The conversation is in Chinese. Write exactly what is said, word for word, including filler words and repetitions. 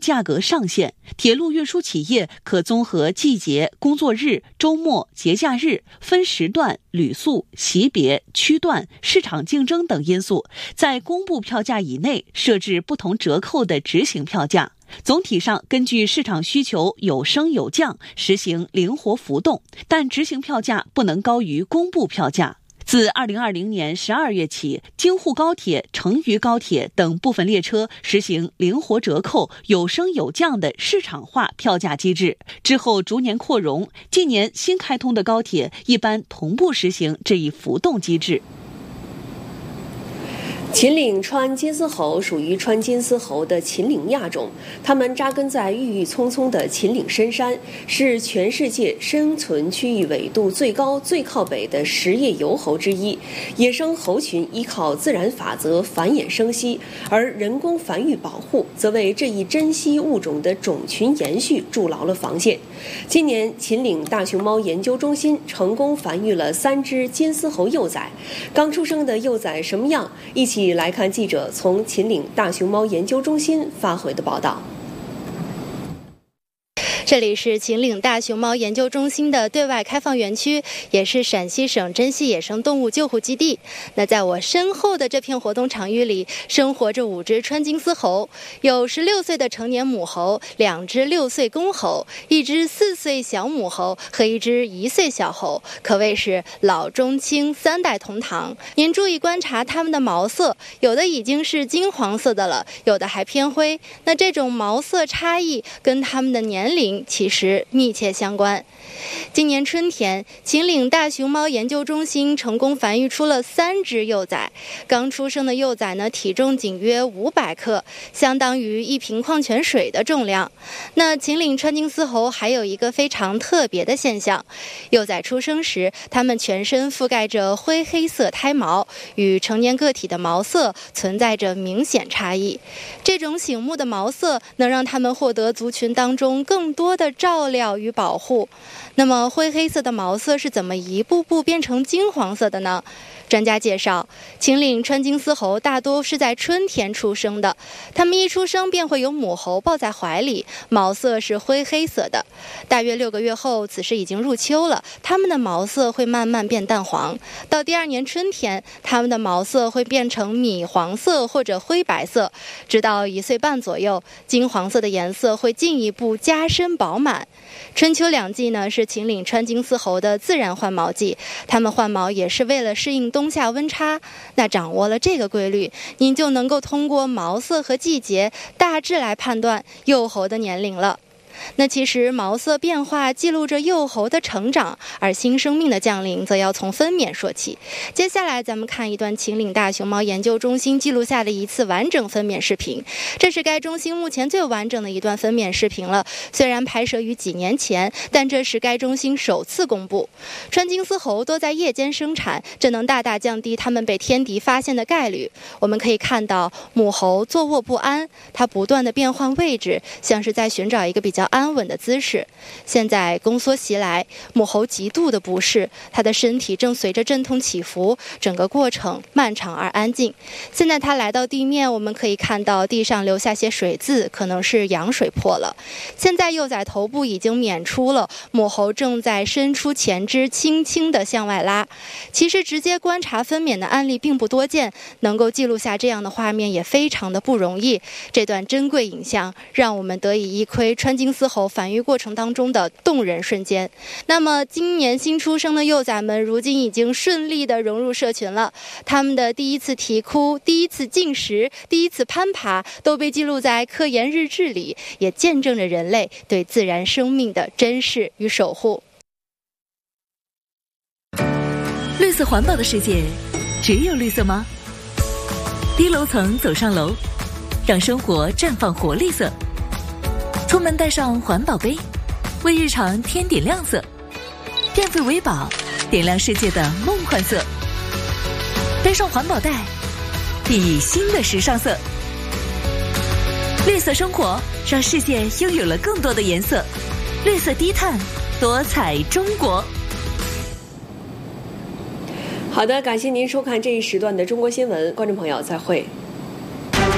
价格上限，铁路运输企业可综合季节、工作日、周末、节假日、分时段、旅速、级别、区段、市场竞争等因素，在公布票价以内设置不同折扣的执行票价。总体上根据市场需求有升有降，实行灵活浮动，但执行票价不能高于公布票价。自二零二零年十二月起，京沪高铁、成渝高铁等部分列车实行灵活折扣、有升有降的市场化票价机制，之后逐年扩容。近年新开通的高铁一般同步实行这一浮动机制。 秦岭川金丝猴属于川金丝猴的秦岭亚种，它们扎根在郁郁葱葱的秦岭深山，是全世界生存区域纬度最高、最靠北的食叶游猴之一。野生猴群依靠自然法则繁衍生息，而人工繁育保护则为这一珍稀物种的种群延续筑牢了防线。今年，秦岭大熊猫研究中心成功繁育了三只金丝猴幼崽。刚出生的幼崽什么样？一起来看记者从秦岭大熊猫研究中心发回的报道。 这里是秦岭大熊猫研究中心的对外开放园区，也是陕西省珍稀野生动物救护基地。那在我身后的这片活动场域里，生活着五只川金丝猴，有十六岁的成年母猴，两只六岁公猴，一只四岁小母猴和一只一岁小猴，可谓是老中青三代同堂。您注意观察它们的毛色，有的已经是金黄色的了，有的还偏灰。那这种毛色差异跟它们的年龄其实密切相关。今年春天，秦岭大熊猫研究中心成功繁育出了三只幼崽。刚出生的幼崽呢，体重仅约五百克，相当于一瓶矿泉水的重量。那秦岭川金丝猴还有一个非常特别的现象，幼崽出生时，它们全身覆盖着灰黑色胎毛，与成年个体的毛色存在着明显差异。这种醒目的毛色能让它们获得族群当中更多的照料与保护。那么灰黑色的毛色是怎么一步步变成金黄色的呢？专家介绍，秦岭川金丝猴大多是在春天出生的，它们一出生便会有母猴抱在怀里，毛色是灰黑色的。大约六个月后，此时已经入秋了，它们的毛色会慢慢变淡黄。到第二年春天，它们的毛色会变成米黄色或者灰白色，直到一岁半左右，金黄色的颜色会进一步加深饱满。春秋两季呢，是秦岭川金丝猴的自然换毛季，它们换毛也是为了适应冬夏温差。那掌握了这个规律，您就能够通过毛色和季节大致来判断幼猴的年龄了。那其实毛色变化记录着幼猴的成长，而新生命的降临则要从分娩说起。接下来咱们看一段秦岭大熊猫研究中心记录下的一次完整分娩视频，这是该中心目前最完整的一段分娩视频了。虽然拍摄于几年前，但这是该中心首次公布。川金丝猴多在夜间生产，这能大大降低它们被天敌发现的概率。我们可以看到母猴坐卧不安，它不断地变换位置，像是在寻找一个比较安稳的姿势。现在宫缩袭来，母猴极度的不适，它的身体正随着阵痛起伏，整个过程漫长而安静。现在它来到地面，我们可以看到地上留下些水渍，可能是羊水破了。现在幼崽头部已经娩出了，母猴正在伸出前肢，轻轻地向外拉。其实直接观察分娩的案例并不多见，能够记录下这样的画面也非常的不容易。这段珍贵影像让我们得以一窥川金丝猴繁育过程当中的动人瞬间。那么今年新出生的幼崽们如今已经顺利地融入社群了，他们的第一次啼哭、第一次进食、第一次攀爬都被记录在科研日志里，也见证着人类对自然生命的珍视与守护。 绿色环保的世界只有绿色吗？低楼层走上楼，让生活绽放活力色。出门带上环保杯，为日常添点亮色。变废为宝，点亮世界的梦幻色。带上环保袋，熠熠新的时尚色。绿色生活，让世界拥有了更多的颜色。绿色低碳，多彩中国。 好的，感谢您收看这一时段的中国新闻，观众朋友再会。